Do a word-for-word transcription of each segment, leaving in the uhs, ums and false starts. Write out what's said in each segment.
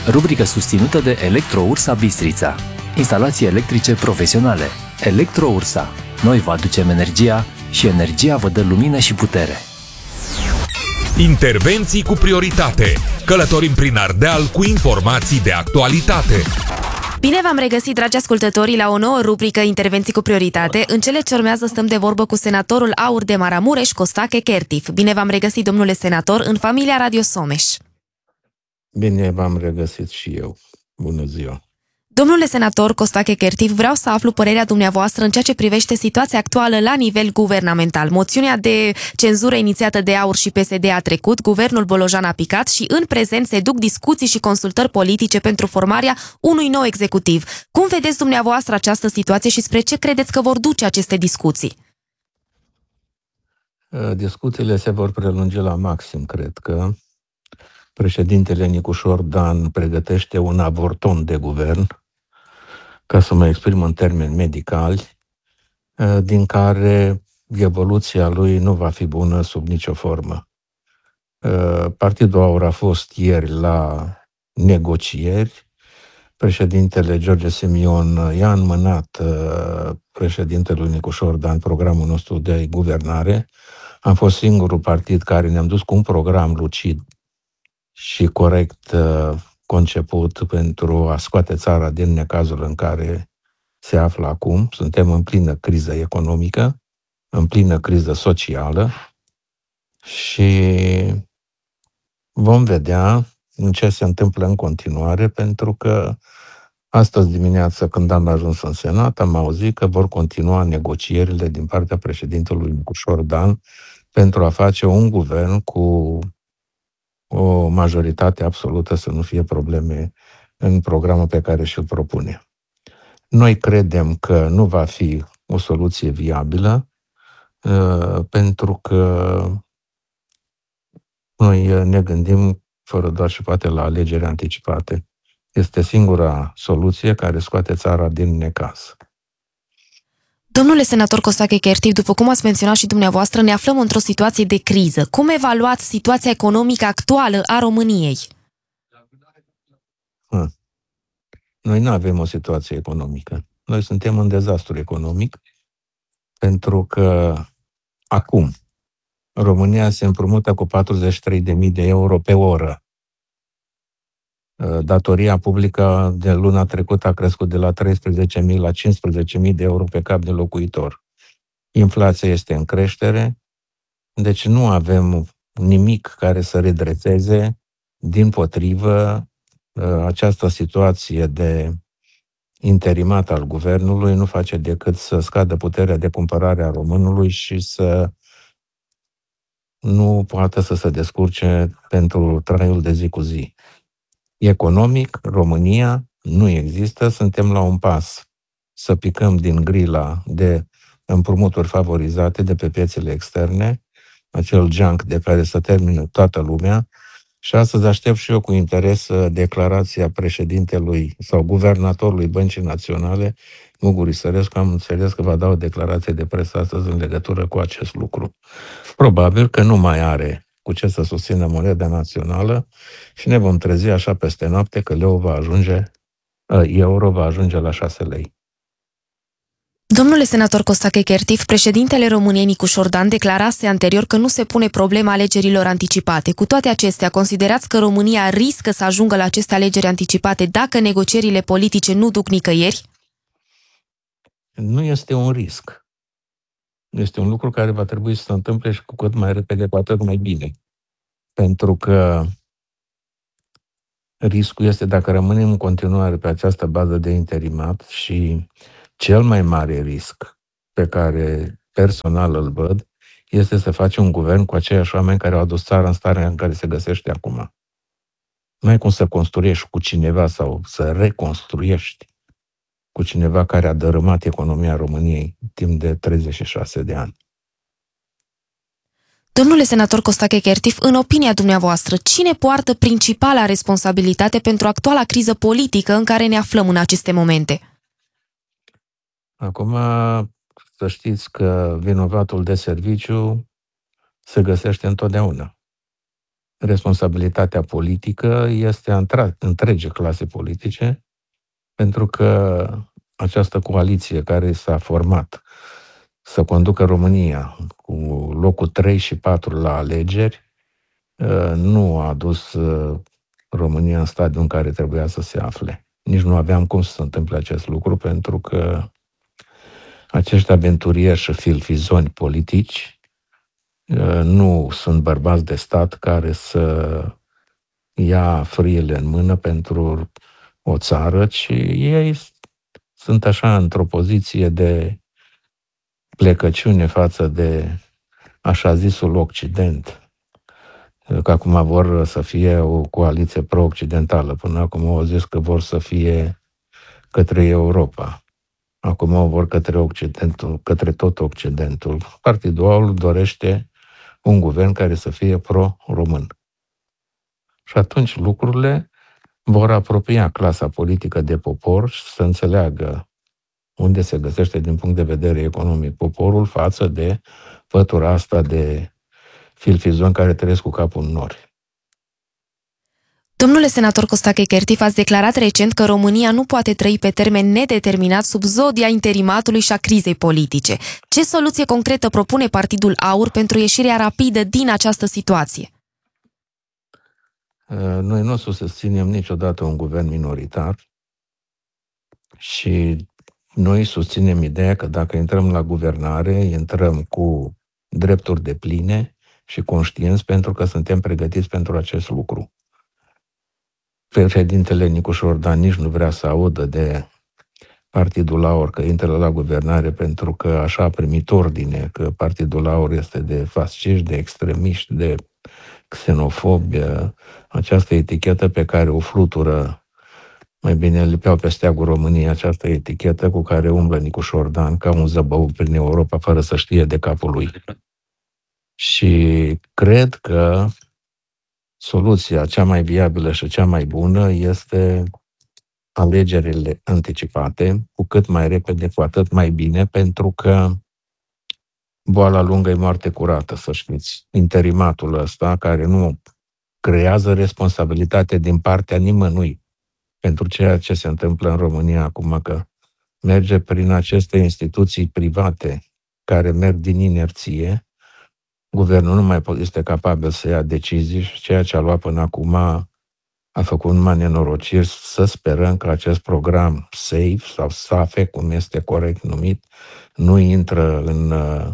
rubrică susținută de Electro-Ursa Bistrița. Instalații electrice profesionale. Electro-Ursa. Noi vă aducem energia și energia vă dă lumină și putere. Intervenții cu prioritate. Călătorim prin Ardeal cu informații de actualitate. Bine v-am regăsit, dragi ascultători, la o nouă rubrică Intervenții cu prioritate. În cele ce urmează stăm de vorbă cu senatorul Aur de Maramureș, Costache Kertif. Bine v-am regăsit, domnule senator, în familia Radio Someș. Bine v-am regăsit și eu. Bună ziua! Domnule senator Costache Kertif, vreau să aflu părerea dumneavoastră în ceea ce privește situația actuală la nivel guvernamental. Moțiunea de cenzură inițiată de Aur și P S D a trecut, guvernul Bolojan a picat și în prezent se duc discuții și consultări politice pentru formarea unui nou executiv. Cum vedeți dumneavoastră această situație și spre ce credeți că vor duce aceste discuții? Discuțiile se vor prelungi la maxim, cred că. Președintele Nicușor Dan pregătește un avorton de guvern, ca să mă exprim în termeni medicali, din care evoluția lui nu va fi bună sub nicio formă. Partidul Aur a fost ieri la negocieri. Președintele George Simion i-a înmânat președintelui Nicușor Dan programul nostru de guvernare. Am fost singurul partid care ne-am dus cu un program lucid și corect conceput pentru a scoate țara din necazul în care se află acum. Suntem în plină criză economică, în plină criză socială și vom vedea în ce se întâmplă în continuare, pentru că astăzi dimineață, când am ajuns în Senat, am auzit că vor continua negocierile din partea președintelui Nicușor Dan pentru a face un guvern cu o majoritate absolută, să nu fie probleme în programul pe care și-l propune. Noi credem că nu va fi o soluție viabilă, pentru că noi ne gândim fără doar și poate la alegeri anticipate. Este singura soluție care scoate țara din necaz. Domnule senator Costache Kertif, după cum ați menționat și dumneavoastră, ne aflăm într-o situație de criză. Cum evaluați situația economică actuală a României? Ha. Noi nu avem o situație economică. Noi suntem în dezastru economic, pentru că acum România se împrumută cu patruzeci și trei de mii de euro pe oră. Datoria publică de luna trecută a crescut de la treisprezece mii la cincisprezece mii de euro pe cap de locuitor. Inflația este în creștere, deci nu avem nimic care să redreseze. Dimpotrivă, această situație de interimat al guvernului nu face decât să scadă puterea de cumpărare a românului și să nu poată să se descurce pentru traiul de zi cu zi. Economic, România nu există, suntem la un pas să picăm din grila de împrumuturi favorizate de pe piețele externe, acel junk de care să termină toată lumea, și astăzi aștept și eu cu interes declarația președintelui sau guvernatorului Băncii Naționale, Muguri Sărescu. Am înțeles că va da o declarație de presă astăzi în legătură cu acest lucru. Probabil că nu mai are cu ce să susțină moneda națională și ne vom trezi așa peste noapte că leu va ajunge, euro va ajunge la șase lei. Domnule senator Costache Kertif, președintele României Nicușor Dan declarase anterior că nu se pune problema alegerilor anticipate. Cu toate acestea, considerați că România riscă să ajungă la aceste alegeri anticipate dacă negocierile politice nu duc nicăieri? Nu este un risc. Este un lucru care va trebui să se întâmple și cu cât mai repede, cu atât mai bine. Pentru că riscul este dacă rămânem în continuare pe această bază de interimat și cel mai mare risc pe care personal îl văd este să faci un guvern cu aceiași oameni care au adus țara în starea în care se găsește acum. Nu ai cum să construiești cu cineva sau să reconstruiești cu cineva care a dărâmat economia României timp de treizeci și șase de ani. Domnule senator Costache Kertif, în opinia dumneavoastră, cine poartă principala responsabilitate pentru actuala criză politică în care ne aflăm în aceste momente? Acum, să știți că vinovatul de serviciu se găsește întotdeauna. responsabilitatea politică este a întregi clase politice, pentru că această coaliție care s-a format să conducă România cu locul trei și patru la alegeri nu a adus România în stadiul în care trebuia să se afle. Nici nu aveam cum să se întâmple acest lucru, pentru că acești aventurieri și filfizoni politici nu sunt bărbați de stat care să ia frâiele în mână pentru o țară, ci ei sunt așa într-o poziție de plecăciune față de așa zisul Occident, că acum vor să fie o coaliție pro-occidentală. Până acum au zis că vor să fie către Europa. Acum o vor către Occidentul, către tot Occidentul. Partidul AUR dorește un guvern care să fie pro-român. Și atunci lucrurile vor apropia clasa politică de popor și să înțeleagă unde se găsește din punct de vedere economic poporul față de pătura asta de filfizoni care trăiesc cu capul în nori. Domnule senator Costache Chertif, ați declarat recent că România nu poate trăi pe termen nedeterminat sub zodia interimatului și a crizei politice. Ce soluție concretă propune Partidul AUR pentru ieșirea rapidă din această situație? Noi nu o să susținem niciodată un guvern minoritar și noi susținem ideea că dacă intrăm la guvernare, intrăm cu drepturi depline și conștienți pentru că suntem pregătiți pentru acest lucru. Președintele Nicu Șordan nici nu vrea să audă de Partidul AUR că intră la guvernare pentru că așa a primit ordine, că Partidul AUR este de fasciști, de extremiști, de xenofobi. Această etichetă pe care o flutură, mai bine lipeau pe steagul României, această etichetă cu care umblă Nicu Șordan ca un zăbău prin Europa fără să știe de capul lui. Și cred că soluția cea mai viabilă și cea mai bună este alegerile anticipate, cu cât mai repede, cu atât mai bine, pentru că boala lungă e moarte curată, să știți. Interimatul ăsta, care nu creează responsabilitate din partea nimănui pentru ceea ce se întâmplă în România acum, că merge prin aceste instituții private care merg din inerție. Guvernul nu mai este capabil să ia decizii și ceea ce a luat până acum a făcut numai nenorociri. Să sperăm că acest program SAFE sau SAFE, cum este corect numit, nu intră în uh,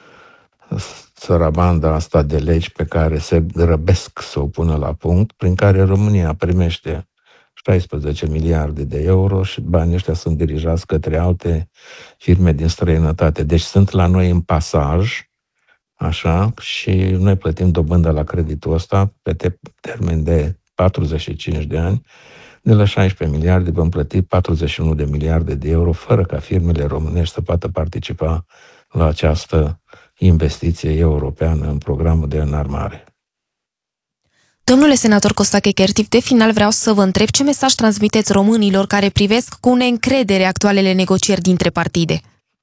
sărabanda asta de legi pe care se grăbesc să o pună la punct, prin care România primește șaisprezece miliarde de euro și banii ăștia sunt dirijați către alte firme din străinătate. Deci sunt la noi în pasaj, așa, și noi plătim dobândă la creditul ăsta pe termen de patruzeci și cinci de ani. De la șaisprezece miliarde vom plăti patruzeci și unu de miliarde de euro, fără ca firmele românești să poată participa la această investiție europeană în programul de înarmare. Domnule senator Costache Chertif, de final vreau să vă întreb ce mesaj transmiteți românilor care privesc cu neîncredere actualele negocieri dintre partide?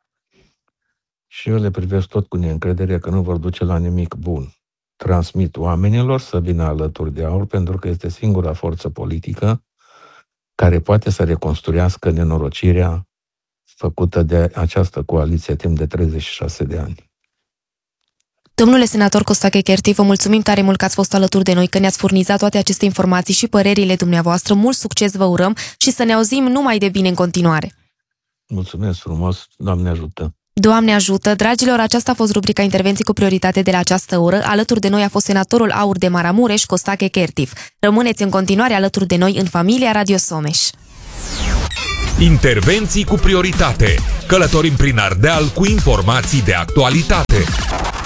Și eu le privesc tot cu neîncredere că nu vor duce la nimic bun. Transmit oamenilor să vină alături de AUR pentru că este singura forță politică care poate să reconstruiască nenorocirea făcută de această coaliție timp de treizeci și șase de ani. Domnule senator Costache Chertif, vă mulțumim tare mult că ați fost alături de noi, că ne-ați furnizat toate aceste informații și părerile dumneavoastră. Mult succes vă urăm și să ne auzim numai de bine în continuare. Mulțumesc frumos, Doamne ajută! Doamne ajută! Dragilor, aceasta a fost rubrica Intervenții cu prioritate de la această oră. Alături de noi a fost senatorul AUR de Maramureș, Costache Chertif. Rămâneți în continuare alături de noi în familia Radio Someș. Intervenții cu prioritate. Călătorim prin Ardeal cu informații de actualitate.